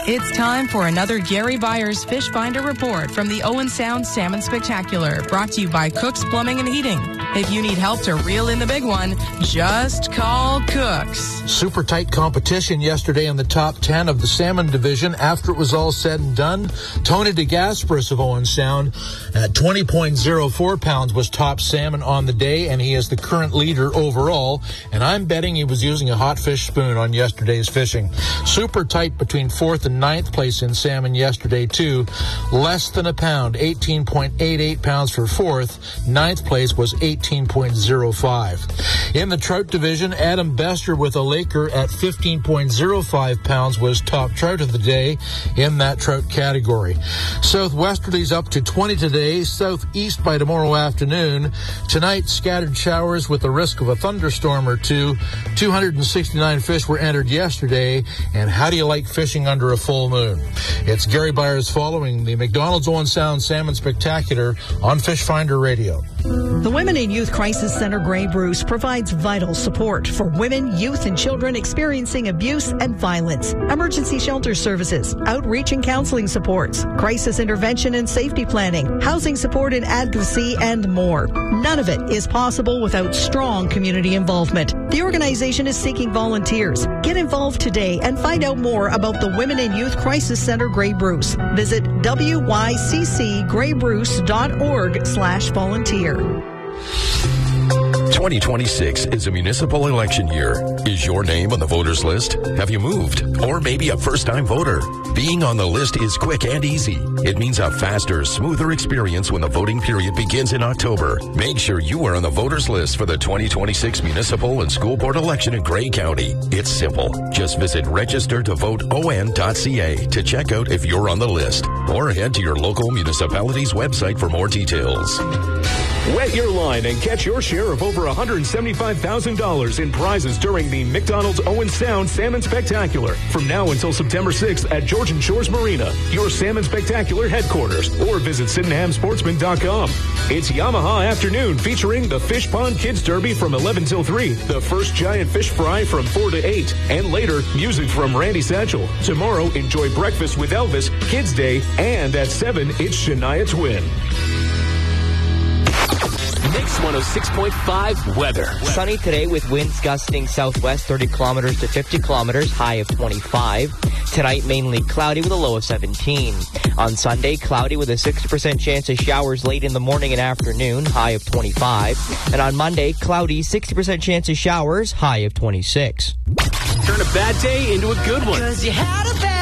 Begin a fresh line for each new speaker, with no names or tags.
It's time for another Gary Byers Fish Finder report from the Owen Sound Salmon Spectacular, brought to you by Cook's Plumbing and Heating. If you need help to reel in the big one, just call Cook's.
Super tight competition yesterday in the top 10 of the salmon division. After it was all said and done, Tony DeGasperis of Owen Sound at 20.04 pounds was top salmon on the day, and he is the current leader overall. And I'm betting he was using a hot fish spoon on yesterday's fishing. Super tight between 4th and 9th place in salmon yesterday, too. Less than a pound, 18.88 pounds for 4th. 9th place was 18.05. In the trout division, Adam Bester with a Laker at 15.05 pounds was top trout of the day in that trout category. Southwesterlies up to 20 today, southeast by tomorrow afternoon. Tonight, scattered showers with the risk of a thunderstorm or two. 269 fish were entered yesterday. And how do you like fishing under a full moon? It's Gary Byers following the McDonald's Owen Sound Salmon Spectacular on Fish Finder Radio.
The Women in Youth Crisis Center Grey Bruce provides vital support for women, youth, and children experiencing abuse and violence, emergency shelter services, outreach and counseling supports, crisis intervention and safety planning, housing support and advocacy, and more. None of it is possible without strong community involvement. The organization is seeking volunteers. Get involved today and find out more about the Women in Youth Crisis Center Grey Bruce. Visit wyccgreyBruce.org/volunteer.
2026 is a municipal election year. Is your name on the voters list? Have you moved? Or maybe a first-time voter? Being on the list is quick and easy. It means a faster, smoother experience when the voting period begins in October. Make sure you are on the voters list for the 2026 municipal and school board election in Grey County. It's simple. Just visit registertovoteon.ca to check out if you're on the list, or head to your local municipality's website for more details.
Wet your line and catch your share of over $175,000 in prizes during the McDonald's Owen Sound Salmon Spectacular from now until September 6th at Georgian Shores Marina, your Salmon Spectacular headquarters, or visit SydenhamSportsman.com. It's Yamaha Afternoon featuring the Fish Pond Kids Derby from 11 till 3, the first giant fish fry from 4 to 8, and later, music from Randy Satchel. Tomorrow, enjoy Breakfast with Elvis, Kids Day, and at 7, it's Shania Twain.
Mix 106.5 weather.
Sunny today with winds gusting southwest 30 kilometers to 50 kilometers, high of 25. Tonight, mainly cloudy with a low of 17. On Sunday, cloudy with a 60% chance of showers late in the morning and afternoon, high of 25. And on Monday, cloudy, 60% chance of showers, high of 26.
Turn a bad day into a good one.
'Cause you had a bad